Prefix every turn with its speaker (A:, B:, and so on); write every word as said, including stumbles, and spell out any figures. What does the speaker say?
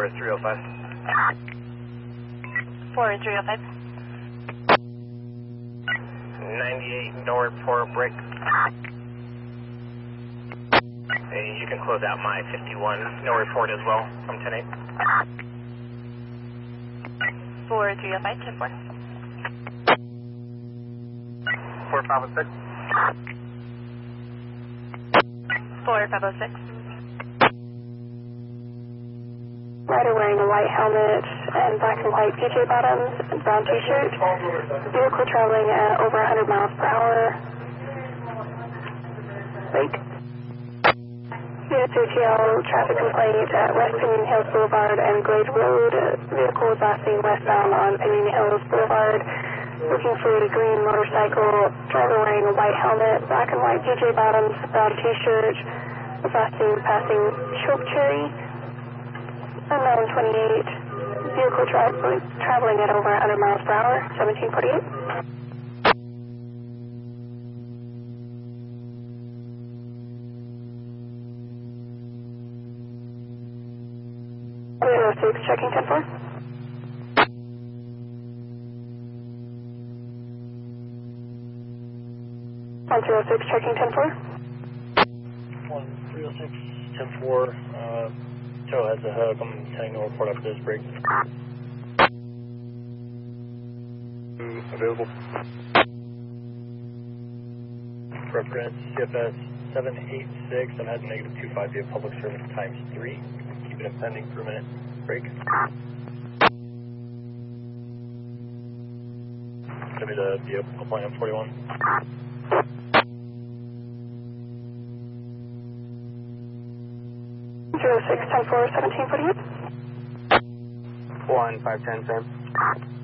A: four three oh five.
B: four three oh five.
A: ninety-eight, no report, break. Hey, you can close out my fifty-one, no report as well, from ten eight.
B: four three oh five, ten four.
A: four five oh six.
B: four five oh six.
C: Rider wearing a white helmet and black and white P J bottoms and brown t-shirt. Vehicle traveling at over one hundred miles per hour. Wait. Unit J T L traffic complaint at West Pinion Hills Boulevard and Glade Road. Vehicle was last seen westbound on Pinion Hills Boulevard. Looking for a green motorcycle. Driver wearing a white helmet, black and white P J bottoms, brown t-shirt. Was last seen passing Choke Cherry. Unknown twenty-eight. Vehicle tra traveling at over one hundred miles per hour. seventeen forty-eight. zero six, checking ten four. one zero six, checking ten four.
D: one zero six, ten four, uh, Joe has a hug. I'm sending no report after this break.
A: Available.
D: Reference C F S seven eight six, that has a negative two five via public service times three. Keeping it pending for a minute. Break. Should be the vehicle plan forty-one.
C: zero six, ten four, seventeen forty-eight.
A: one five ten, Sam.